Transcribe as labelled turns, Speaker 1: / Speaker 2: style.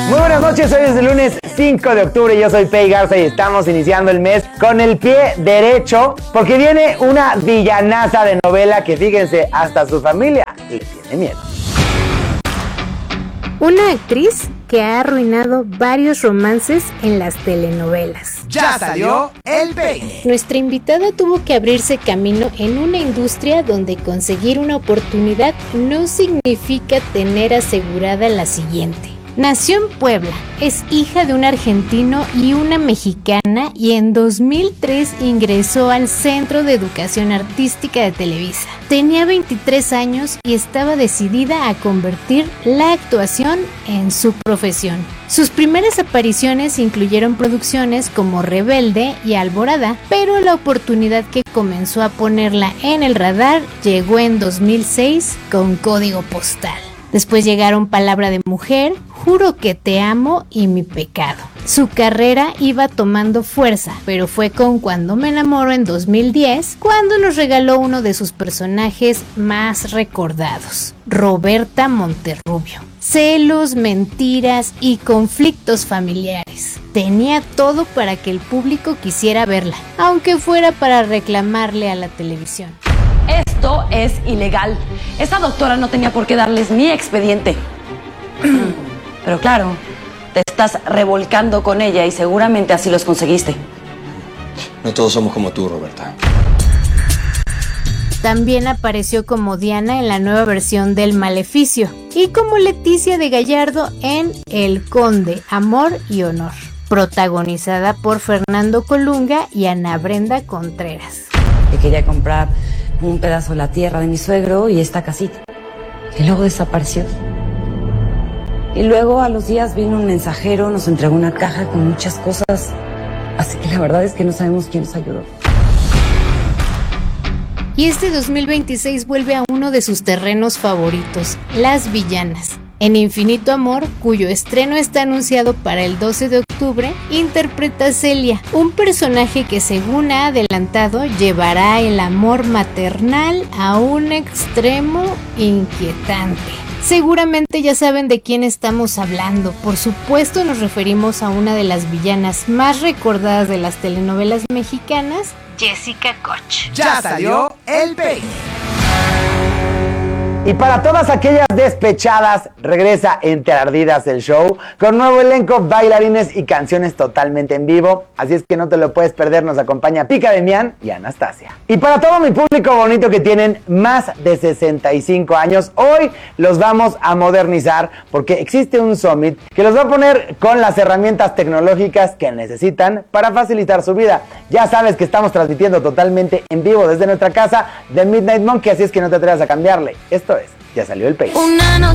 Speaker 1: Muy buenas noches, hoy es el lunes 5 de octubre, yo soy Pei Garza y estamos iniciando el mes con el pie derecho porque viene una villanaza de novela que, fíjense, hasta su familia le tiene miedo.
Speaker 2: Una actriz que ha arruinado varios romances en las telenovelas.
Speaker 3: Ya salió el peine.
Speaker 2: Nuestra invitada tuvo que abrirse camino en una industria donde conseguir una oportunidad no significa tener asegurada la siguiente. Nació en Puebla, es hija de un argentino y una mexicana y en 2003 ingresó al Centro de Educación Artística de Televisa. Tenía 23 años y estaba decidida a convertir la actuación en su profesión. Sus primeras apariciones incluyeron producciones como Rebelde y Alborada, pero la oportunidad que comenzó a ponerla en el radar llegó en 2006 con Código Postal. Después llegaron Palabra de Mujer, Juro que te amo y Mi pecado. Su carrera iba tomando fuerza, pero fue con Cuando me enamoro en 2010 cuando nos regaló uno de sus personajes más recordados, Roberta Monterrubio. Celos, mentiras y conflictos familiares. Tenía todo para que el público quisiera verla, aunque fuera para reclamarle a la televisión.
Speaker 4: Esto es ilegal. Esa doctora no tenía por qué darles mi expediente. Pero claro, te estás revolcando con ella y seguramente así los conseguiste.
Speaker 5: No todos somos como tú, Roberta.
Speaker 2: También apareció como Diana en la nueva versión del Maleficio y como Leticia de Gallardo en El Conde, Amor y Honor, protagonizada por Fernando Colunga y Ana Brenda Contreras.
Speaker 4: Que quería comprar un pedazo de la tierra de mi suegro y esta casita, que luego desapareció. Y luego a los días vino un mensajero, nos entregó una caja con muchas cosas, así que la verdad es que no sabemos quién nos ayudó.
Speaker 2: Y este 2026 vuelve a uno de sus terrenos favoritos, las villanas. En Infinito Amor, cuyo estreno está anunciado para el 12 de octubre, interpreta a Celia, un personaje que, según ha adelantado, llevará el amor maternal a un extremo inquietante. Seguramente ya saben de quién estamos hablando. Por supuesto nos referimos a una de las villanas más recordadas de las telenovelas mexicanas, Jessica Koch.
Speaker 3: Ya salió el peine.
Speaker 1: Y para todas aquellas despechadas, regresa Entre Ardidas el show, con nuevo elenco, bailarines y canciones totalmente en vivo. Así es que no te lo puedes perder, nos acompaña Pica Demian y Anastasia. Y para todo mi público bonito que tienen más de 65 años, hoy los vamos a modernizar porque existe un summit que los va a poner con las herramientas tecnológicas que necesitan para facilitar su vida. Ya sabes que estamos transmitiendo totalmente en vivo desde nuestra casa de Midnight Monkey, así es que no te atrevas a cambiarle. Esto es Ya Salió el Peine.
Speaker 6: Una noche